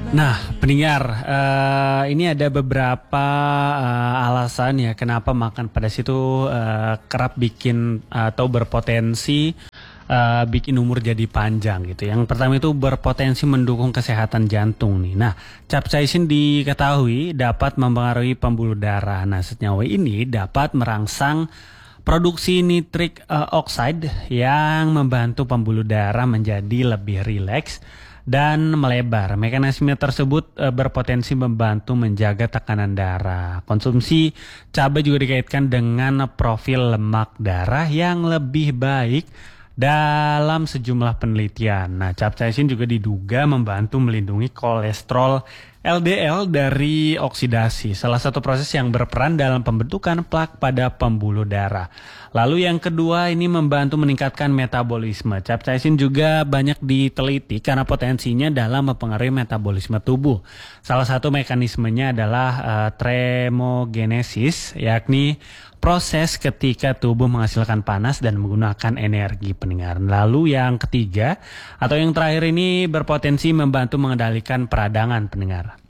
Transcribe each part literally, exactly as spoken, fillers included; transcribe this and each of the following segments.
Nah, pendengar, eh, ini ada beberapa eh, alasan ya kenapa makan pedas itu eh, kerap bikin atau berpotensi eh, bikin umur jadi panjang gitu. Yang pertama itu berpotensi mendukung kesehatan jantung nih. Nah, capsaicin diketahui dapat mempengaruhi pembuluh darah. Nah, senyawa ini dapat merangsang produksi nitrik eh, oxide yang membantu pembuluh darah menjadi lebih rileks dan melebar. Mekanisme tersebut e, berpotensi membantu menjaga tekanan darah. Konsumsi cabai juga dikaitkan dengan profil lemak darah yang lebih baik dalam sejumlah penelitian. Nah, capsaicin juga diduga membantu melindungi kolesterol L D L dari oksidasi, salah satu proses yang berperan dalam pembentukan plak pada pembuluh darah. Lalu yang kedua, ini membantu meningkatkan metabolisme. Capsaicin juga banyak diteliti karena potensinya dalam mempengaruhi metabolisme tubuh. Salah satu mekanismenya adalah uh, tremogenesis, yakni proses ketika tubuh menghasilkan panas dan menggunakan energi, pendengar. Lalu yang ketiga atau yang terakhir ini berpotensi membantu mengendalikan peradangan, pendengar.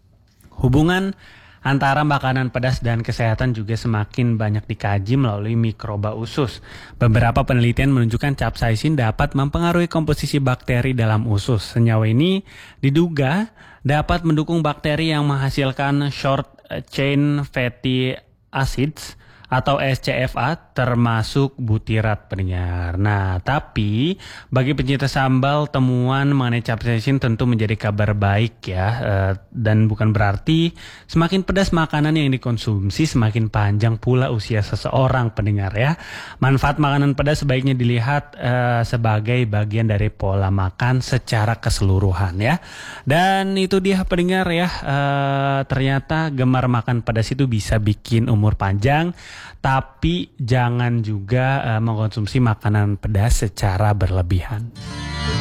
Hubungan antara makanan pedas dan kesehatan juga semakin banyak dikaji melalui mikroba usus. Beberapa penelitian menunjukkan capsaicin dapat mempengaruhi komposisi bakteri dalam usus. Senyawa ini diduga dapat mendukung bakteri yang menghasilkan short chain fatty acids atau S C F A, termasuk butirat, pendengar. Nah, tapi bagi pencinta sambal, temuan mengenai capsaicin tentu menjadi kabar baik ya, e, dan bukan berarti semakin pedas makanan yang dikonsumsi semakin panjang pula usia seseorang, pendengar ya. Manfaat makanan pedas sebaiknya dilihat e, sebagai bagian dari pola makan secara keseluruhan ya. Dan itu dia, pendengar ya, e, ternyata gemar makan pedas itu bisa bikin umur panjang. Tapi jangan juga uh, mengkonsumsi makanan pedas secara berlebihan.